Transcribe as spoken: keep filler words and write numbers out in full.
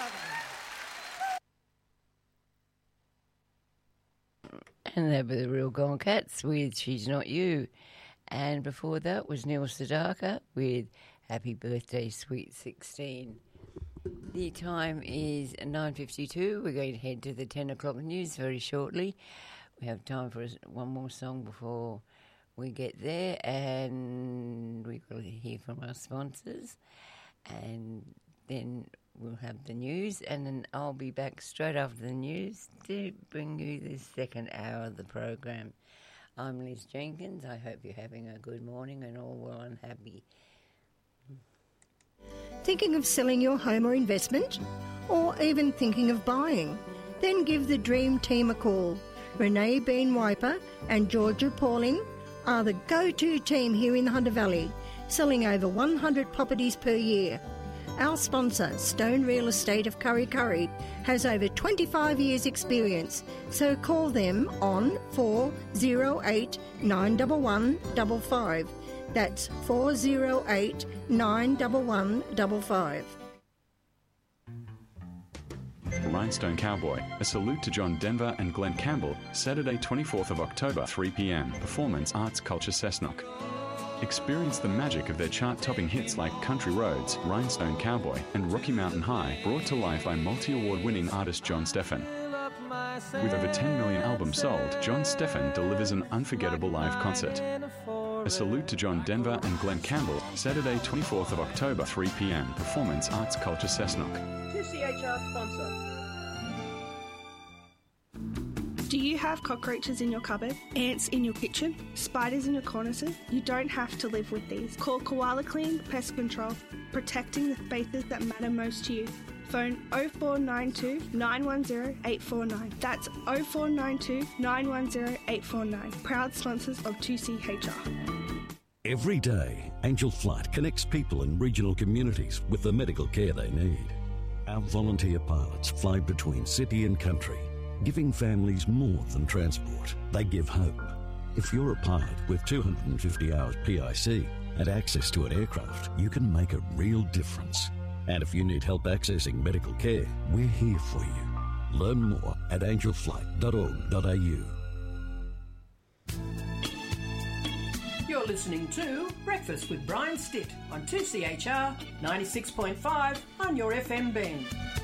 And they were the Real Gone Cats with She's Not You. And before that was Neil Sedaka with Happy Birthday, Sweet sixteen. The time is nine fifty-two. We're going to head to the ten o'clock news very shortly. We have time for one more song before we get there, and we will hear from our sponsors, and then we'll have the news, and then I'll be back straight after the news to bring you the second hour of the program. I'm Liz Jenkins. I hope you're having a good morning and all well and happy. Thinking of selling your home or investment? Or even thinking of buying? Then give the Dream Team a call. Renee Bean Wiper and Georgia Pauling are the go-to team here in the Hunter Valley, selling over one hundred properties per year. Our sponsor, Stone Real Estate of Curry Curry, has over twenty-five years experience, so call them on four oh eight, nine one one, five five. That's four oh eight, nine one one, five five. Rhinestone Cowboy, a salute to John Denver and Glenn Campbell, Saturday twenty-fourth of October, three p.m, Performance Arts Culture Cessnock. Experience the magic of their chart-topping hits like Country Roads, Rhinestone Cowboy, and Rocky Mountain High, brought to life by multi-award-winning artist John Steffen. With over ten million albums sold, John Steffen delivers an unforgettable live concert. A salute to John Denver and Glenn Campbell, Saturday twenty-fourth of October, three p.m, Performance Arts Culture Cessnock. two C H R sponsor. Do you have cockroaches in your cupboard, ants in your kitchen, spiders in your cornices? You don't have to live with these. Call Koala Clean Pest Control, protecting the spaces that matter most to you. Phone oh four nine two, nine one oh, eight four nine. That's oh four nine two, nine one oh, eight four nine. Proud sponsors of two C H R. Every day, Angel Flight connects people in regional communities with the medical care they need. Our volunteer pilots fly between city and country, giving families more than transport. They give hope. If you're a pilot with two hundred fifty hours P I C and access to an aircraft, you can make a real difference. And if you need help accessing medical care, we're here for you. Learn more at angel flight dot org dot a u. You're listening to Breakfast with Brian Stitt on two C H R ninety-six point five on your F M band.